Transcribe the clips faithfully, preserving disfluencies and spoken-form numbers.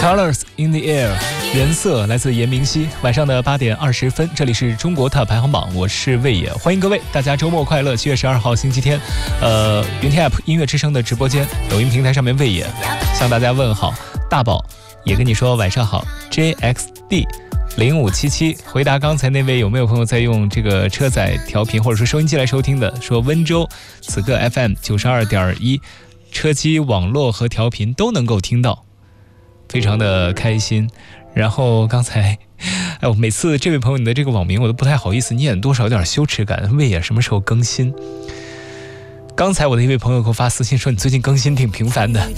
Colors in the Air， 颜色来自严明熙。晚上的八点二十分，这里是中国特排行榜，我是魏野，欢迎各位，大家周末快乐。七月十二号星期天，呃，云天 App 音乐之声的直播间，抖音平台上面魏野向大家问好。大宝也跟你说晚上好。J X D零五七七回答刚才那位有没有朋友在用这个车载调频或者说收音机来收听的，说温州此刻 F M 九十二点一，车机网络和调频都能够听到。非常的开心。然后刚才哎，我每次这位朋友你的这个网名我都不太好意思念，多少有点羞耻感。魏野什么时候更新？刚才我的一位朋友给我发私信说你最近更新挺频繁的，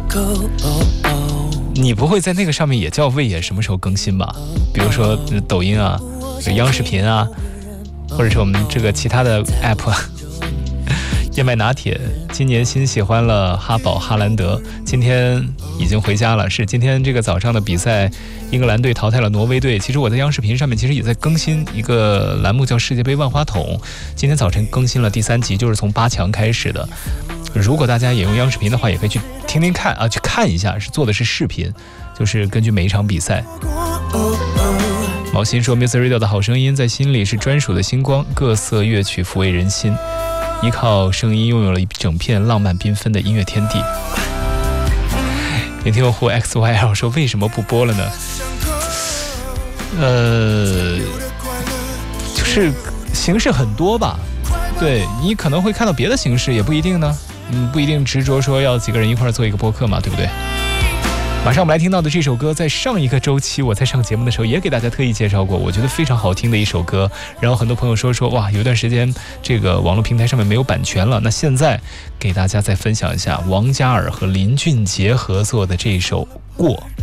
你不会在那个上面也叫魏野什么时候更新吧？比如说抖音啊，央视频啊，或者是我们这个其他的 app 啊。燕麦拿铁今年新喜欢了哈堡哈兰德，今天已经回家了。是今天这个早上的比赛，英格兰队淘汰了挪威队。其实我在央视频上面其实也在更新一个栏目叫世界杯万花筒，今天早晨更新了第三集，就是从八强开始的。如果大家也用央视频的话，也可以去听听看啊，去看一下，是做的是视频，就是根据每一场比赛。毛心说 Mister Radio 的好声音在心里是专属的星光，各色乐曲抚慰人心，依靠声音拥有了一整片浪漫缤纷的音乐天地。聆听用户 X Y L 说为什么不播了呢？呃，就是形式很多吧，对，你可能会看到别的形式，也不一定呢，嗯，不一定执着说要几个人一块做一个播客嘛，对不对？马上我们来听到的这首歌，在上一个周期我在上节目的时候也给大家特意介绍过，我觉得非常好听的一首歌。然后很多朋友说说哇，有一段时间这个网络平台上面没有版权了，那现在给大家再分享一下王嘉尔和林俊杰合作的这一首《过》。